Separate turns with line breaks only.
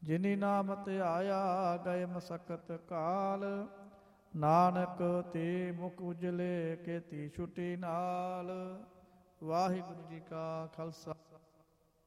ਜਿਨੀ ਨਾਮ ਧਿਆਇਆ ਗਏ ਮਸਕਤ ਕਾਲ। ਨਾਨਕ ਤੇ ਮੁਖ ਉਜਲੇ ਕੇਤੀ ਛੁਟੀ ਨਾਲ। ਵਾਹਿਗੁਰੂ ਜੀ ਕਾ ਖਾਲਸਾ